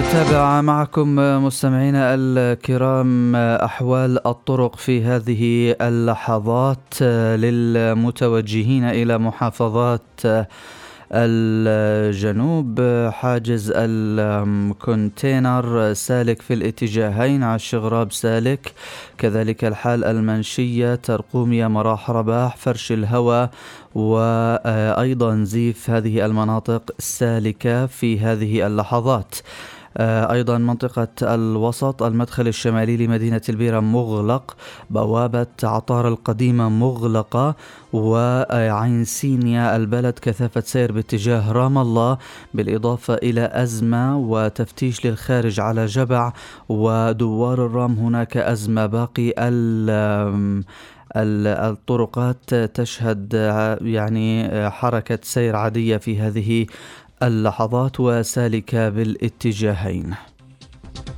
نتابع معكم مستمعينا الكرام أحوال الطرق في هذه اللحظات للمتوجهين إلى محافظات الجنوب. حاجز الكونتينر سالك في الاتجاهين، على الشغراب سالك، كذلك الحال المنشية، ترقومية، مراح رباح، فرش الهوى، وأيضا زيف. هذه المناطق سالكة في هذه اللحظات. أيضا منطقة الوسط، المدخل الشمالي لمدينة البيرة مغلق، بوابة عطار القديمة مغلقة، وعين سينيا البلد كثافة سير باتجاه رام الله، بالإضافة إلى أزمة وتفتيش للخارج على جبع ودوار الرام هناك أزمة. باقي الطرقات تشهد يعني حركة سير عادية في هذه اللحظات وسالكة بالاتجاهين.